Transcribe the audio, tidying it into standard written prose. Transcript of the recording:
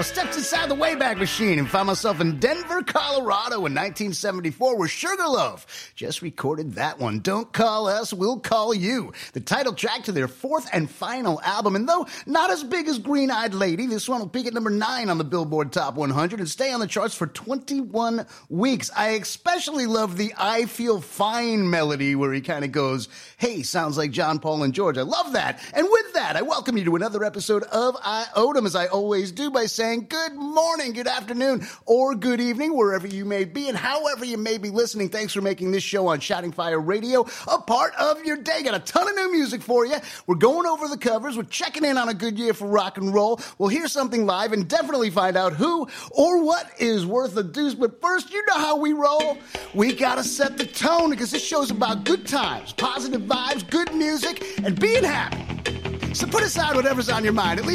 now stepped inside the Wayback Machine and found myself in Denver, Colorado in 1974, where Sugarloaf just recorded that one. Don't Call Us, We'll Call You, the title track to their fourth and final album. And though not as big as Green Eyed Lady, this one will peak at number 9 on the Billboard Top 100 and stay on the charts for 21 weeks. I especially love the I Feel Fine melody where he kind of goes, hey, sounds like John, Paul, and George. I love that. And with that, I welcome you to another episode of IOTM, as I always do, by saying good morning, good afternoon, or good evening, wherever you may be and however you may be listening. Thanks for making this show on Shouting Fire Radio a part of your day. Got a ton of new music for you. We're going over the covers. We're checking in on a good year for rock and roll. We'll hear something live and definitely find out who or what is worth a deuce. But first, you know how we roll. We gotta set the tone because this show's about good times, positive vibes, good music, and being happy. So put aside whatever's on your mind. At least